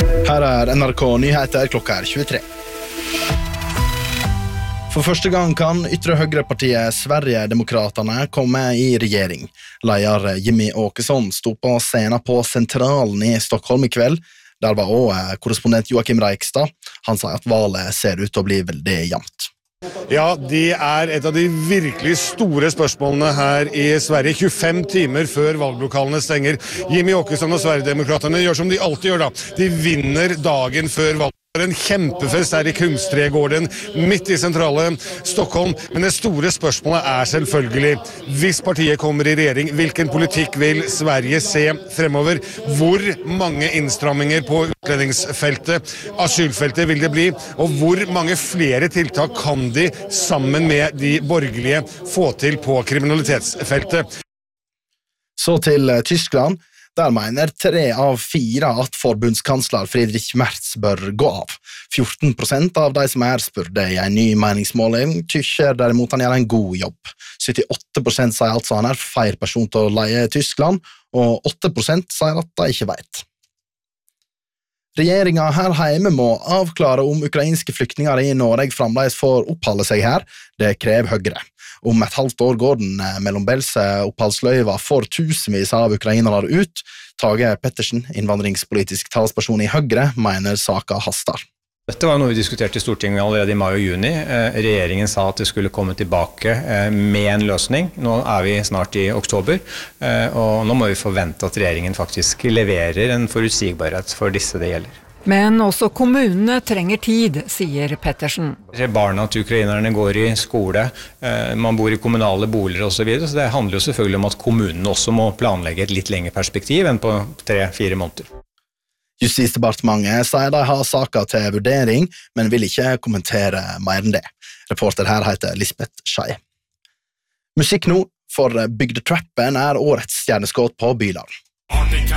Her NRK Nyheter klokka 23. For første gang kan ytre høyrepartiet Sverigedemokraterna komme i regjering. Leder Jimmy Åkesson stod på scenen på Centralen i Stockholm i kveld. Der var også korrespondent Joakim Reikstad. Han sa at valget ser ut til å bli veldig jevnt. Ja, det et av de virkelig store spørsmålene her i Sverige. 25 timer før valglokalene stenger. Jimmy Åkesson og Sverigedemokraterna gjør som de alltid gjør da. De vinner dagen før valget. En kjempefest her i Kungsträdgården, midt i sentrale Stockholm. Men det store spørsmålet selvfølgelig, hvis partiet kommer i regjering, hvilken politikk vil Sverige se fremover? Hvor mange innstramminger på utlendingsfeltet, asylfeltet vil det bli? Og hvor mange flere tiltak kan de, sammen med de borgerlige, få til på kriminalitetsfeltet? Så til Tyskland. Der mener 3 av 4 at forbundskansler Friedrich Merz bør gå av. 14% av de som spurte i en ny meningsmåling tykker derimot han gjør en god jobb. 78% sier altså han feil person til å leie Tyskland, og 8% sier at de ikke vet. Regjeringen her hjemme må avklare om ukrainske flyktninger i Norge fremdeles får oppholde seg her. Det krever Høyre. Om et halvt år går den mellombelse oppholdsløyva for tusenvis av ukrainere ut. Tage Pettersen, innvandringspolitisk talsperson i Høyre, mener saka haster. Dette var noe vi diskuterte i Stortinget allerede i mai og juni. Regjeringen sa at det skulle komme tilbake med en løsning. Nå vi snart i oktober, og nå må vi forvente at regjeringen faktisk leverer en forutsigbarhet for disse det gjelder. Men også kommunene trenger tid, sier Pettersen. Barna til ukrainerne går i skole, man bor i kommunale boliger og så videre, så det handler jo selvfølgelig om at kommunene også må planlegge et litt lengre perspektiv enn på 3-4 måneder. Justisdepartementet sier de har saker til vurdering, men vil ikke kommentere mer enn det. Reporter her heter Lisbeth Schei. Musikk nå, for Bygdetrappen årets stjerneskudd på Bylarm.